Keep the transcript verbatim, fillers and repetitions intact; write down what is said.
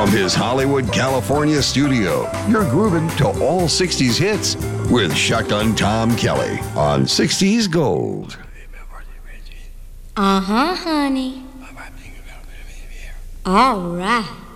From his Hollywood, California studio, you're grooving to all sixties hits with Shotgun Tom Kelly on sixties Gold. Uh-huh, honey. All right.